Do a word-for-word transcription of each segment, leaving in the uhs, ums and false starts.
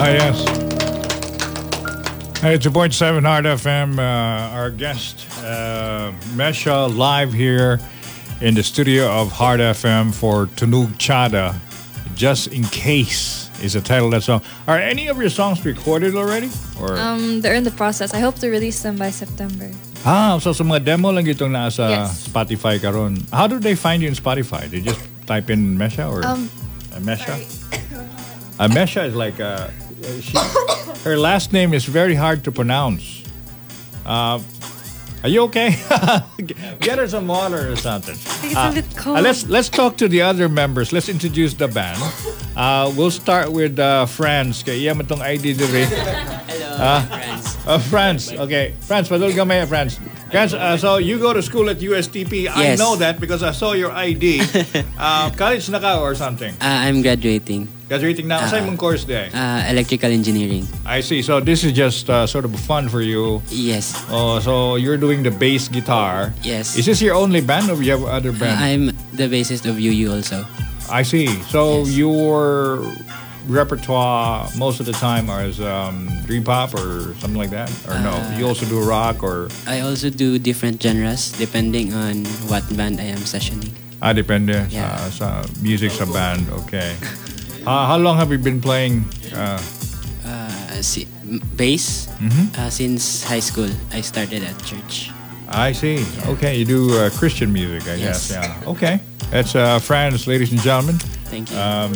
yes. Hey, two point seven Hard F M. Uh, our guest, uh, Mesha, live here in the studio of Hard F M for Tunog Chada. Just in case is the title of that song. Are any of your songs recorded already? Or Um, they're in the process. I hope to release them by September. ah, so sa mga demo lang itong nasa Yes. Spotify karon. How do they find you in Spotify? They just type in Mesha or Um, uh, Mesha? Uh, Mesha is like uh, she, her last name is very hard to pronounce. Uh, are you okay? Get her some water or something. It's a bit cold. Uh, let's let's talk to the other members. Let's introduce the band. Uh, we'll start with uh, Franz. Kaya iya mo tong I D dire. Hello, friends. Uh, Franz. Okay, Franz. Padul gamay, Franz. Franz. Uh, so you go to school at U S T P. I Yes. know that because I saw your I D. Uh, college na ka or something. Uh, I'm graduating. Graduating now. Saan mong course day? Uh, electrical engineering. I see. So this is just uh, sort of fun for you. Yes. Oh, so you're doing the bass guitar. Yes. Is this your only band or you have other Uh, bands? I'm the bassist of U U also. I see. So Yes. your repertoire most of the time is um, dream pop or something like that, or no? Uh, You also do rock or I also do different genres depending on what band I am sessioning. ah depende Yeah. sa, sa music sa band. Okay. Uh, how long have you been playing? Uh, Uh, si- m- bass Mhm. uh, since high school. I started at church. I see. Okay, you do uh, Christian music, I Yes. guess. Yeah. Okay. That's uh, Franz, ladies and gentlemen. Thank you. Um,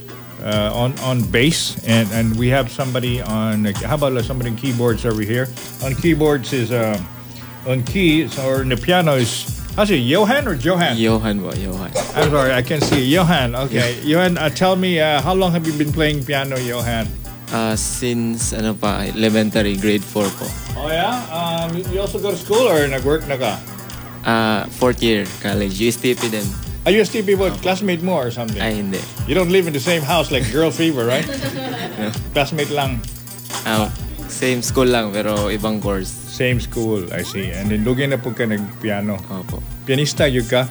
uh, on on bass, and and we have somebody on. How about uh, somebody on keyboards over here? On keyboards is uh, on keys or in the piano is. How's it, Johan or Johan? Johan ba? Johan. I'm sorry, I can't see. Johan. Okay, Johan. Uh, tell me, uh, how long have you been playing piano, Johan? Uh, since ano pa, elementary, grade four po. Oh yeah. Um, you also go to school or nag-work na ka? Uh, fourth year, college. U S T P din. Are you still people classmate mo or something? Ay, hindi. You don't live in the same house like Girl Fever, right? Classmate lang. Uh, same school lang, pero ibang course. Same school, I see. And then dugay na po ka nag-piano. Opo. Pianista yun ka?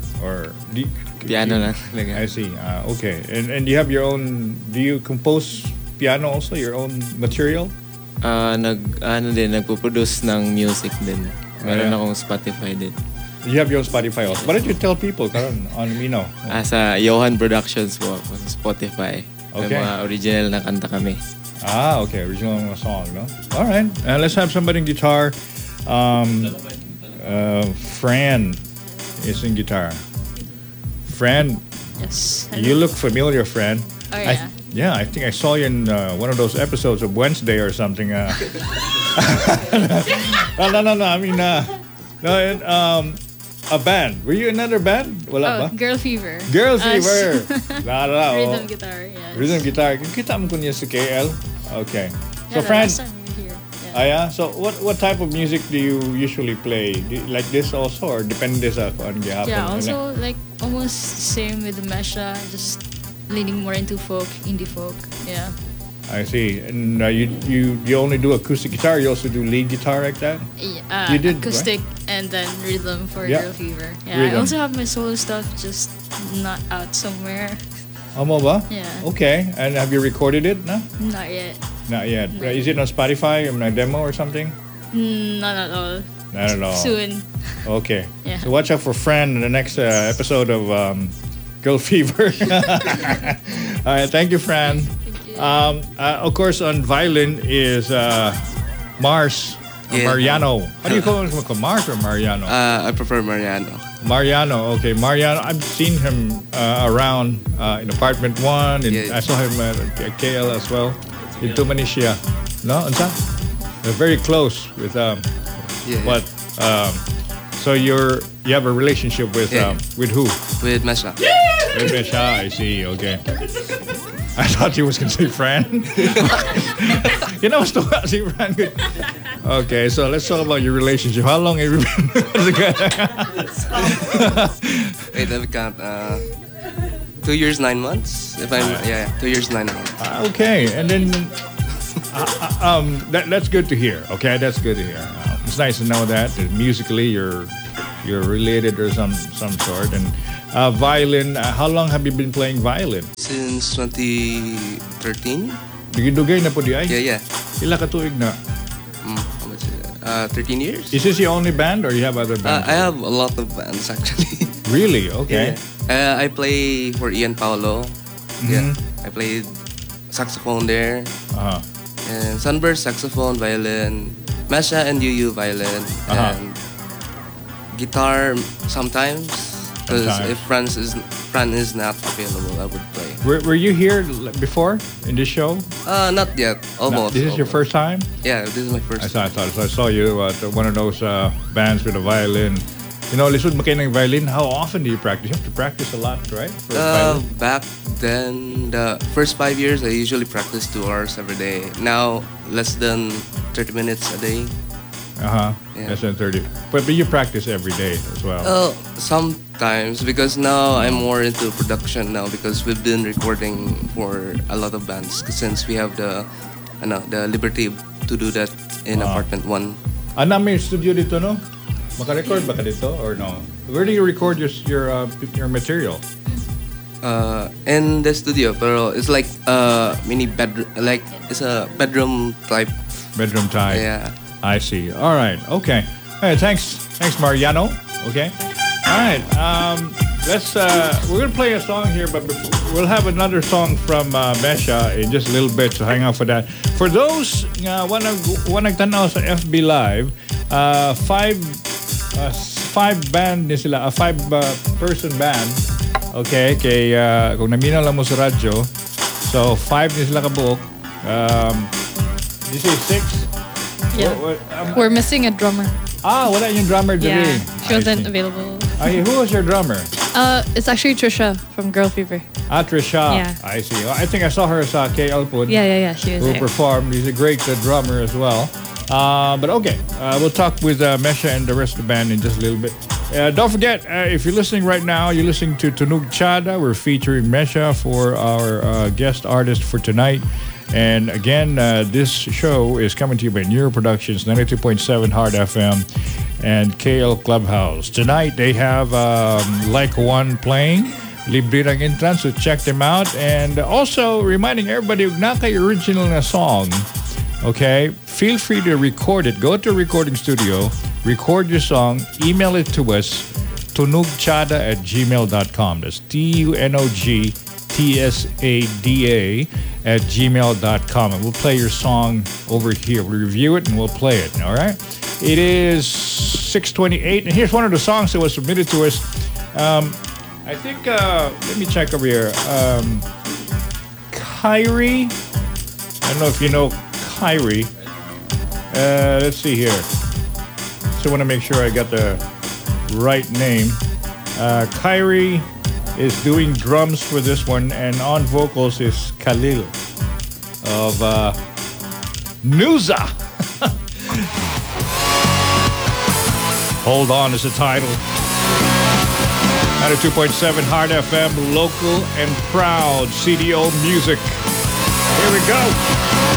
Or di, Piano lang. I see. Uh, okay. And and you have your own, do you compose piano also? Your own material? Uh, nag, ano din, nagpo-produce ng music din. Ayan. Meron akong Spotify din. You have your own Spotify also. What did you tell people karon on Mino? Ah, sa Johan Productions po, sa Spotify. May Okay. mga original na kanta kami. Ah, okay. Original song, no? All right. Uh, let's have somebody in guitar. Um, uh, Fran is in guitar. Fran, Yes. you look familiar, Fran. Oh, I, yeah. yeah, I think I saw you in uh, one of those episodes of Wednesday or something. Uh, no, no, no, no. I mean, uh, no, it, um, a band. Were you in another band? Wala Oh, ba? Girl Fever. Girl Us. Fever. La, la, oh. Rhythm guitar, yes. Rhythm guitar. Kita mo ko niya sa K L? Okay. So, Yeah, the Fran, last time we were here. Yeah. ah, yeah? So, what what type of music do you usually play? Do you, like this also, or depende sa kung ano gihapon? Yeah, also like almost same with the Mesha, just leaning more into folk, indie folk. Yeah. I see. And uh, you you you only do acoustic guitar. You also do lead guitar like that. Yeah, uh, You did, acoustic and then rhythm for Yeah. Girl Fever. Yeah, Rhythm. I also have my solo stuff just not out somewhere. Amo ba? Yeah. Okay. And have you recorded it? No. Not yet. Not yet. Not Is it on Spotify? Or a demo or something? Mm, Not at all. Not at all. Soon. Okay. Yeah. So watch out for Fran in the next uh, episode of um, Girl Fever. All right. Thank you, Fran. Um, uh, of course, on violin is uh, Mars or Yeah. Mariano. How do you call him? Mars or Mariano? Uh, I prefer Mariano. Mariano. Okay, Mariano. I've seen him uh, around uh, in apartment one, and Yeah. I saw him at K L as well. In Tumanissia. No, unsa? They're very close with um. Yeah. What? Um, so you're you have a relationship with Yeah. um, with who? With Mesha. With Mesha, I see. Okay. I thought he was gonna say Fran. You know, still see Fran. Good. Okay, so let's talk about your relationship. How long have you been together? Wait, let me count. Uh, two years, nine months. If I'm, yeah, yeah, two years, nine months. Ah, okay, and then uh, uh, um, that that's good to hear. Okay, that's good to hear. Uh, it's nice to know that, that musically you're you're related or some some sort. And uh, violin. Uh, how long have you been playing violin? Since twenty thirteen. Dugay na po di ay? Yeah, yeah. Ila ka tuig na? Mm, how much is it? Uh, thirteen years? Is this your only band or you have other Uh, bands? I have a lot of bands actually. Really? Okay. Yeah. Uh, I play for Ian Paolo. Yeah. Mhm. I played saxophone there. Uh-huh. And Sunburst saxophone, violin. Mesha and Yu violin. Uh-huh. And guitar sometimes. Because Sometimes. if Franz is Fran is not available, I would play. Were, were you here l- before in this show? Uh, not yet. No, Almost. this is your almost. first time? Yeah, this is my first. I saw, I saw, so I saw you at one of those uh, bands with a violin. You know, lisod mo kayo ng violin. How often do you practice? You have to practice a lot, right? For Uh, violin? back then, the first five years, I usually practice two hours every day. Now, less than thirty minutes a day. Uh-huh. yeah. Less than thirty. But, but you practice every day as well. Uh, sometimes, because now I'm more into production now because we've been recording for a lot of bands since we have the, ano, the liberty to do that in Wow. apartment one. Ah, namin yung studio dito, no? Maka-record ba ka dito or no? Where do you record your your uh, your material? Uh, in the studio, pero it's like a mini bedroom, like it's a bedroom type. Bedroom type. Yeah. I see. All right. Okay. Hey, thanks. Thanks, Mariano. Okay. All right. Um, let's. Uh, we're gonna play a song here, but before, we'll have another song from uh, Mesha in just a little bit. So hang out for that. For those uh, wanna wanna tanaw sa F B Live, uh, five uh, five band ni sila, a five uh, person band. Okay. Kay uh, kung naminaw lang mo sa radyo, so five ni sila kabuok. Um, did you say six? Yeah. What- what- um, We're missing a drummer. Ah, wala yung drummer Yeah, today. she wasn't I see. available. Ay, who was your drummer? Uh, it's actually Trisha from Girl Fever. Ah, Trisha. Yeah. I see. I think I saw her sa K L Pud. Yeah, yeah, yeah. She was Who there. performed. He's a great uh, drummer as well. Uh, but okay, uh, we'll talk with uh, Mesha and the rest of the band in just a little bit. Uh, don't forget, uh, if you're listening right now, you're listening to Tunog Chada. We're featuring Mesha for our uh, guest artist for tonight. And again, uh, this show is coming to you by Neuro Productions, ninety-two point seven Hard F M and K L Clubhouse. Tonight, they have um, Like One playing. Libre ng entrance, so check them out. And also, reminding everybody, na kay original na song, okay, feel free to record it. Go to a recording studio, record your song, email it to us, tunugchada at gmail dot com. That's T U N O G T S A D A at gmail dot com. And we'll play your song over here. We'll review it and we'll play it, all right? It is six twenty-eight, and here's one of the songs that was submitted to us. Um, I think, uh, let me check over here. Um, Kyrie, I don't know if you know Kyrie. Uh, let's see here. So I want to make sure I got the right name. Uh, Kyrie is doing drums for this one, and on vocals is Khalil of uh, Nuza. Hold On is the title. ninety-two point seven Hard F M, local and proud C D O music. Here we go.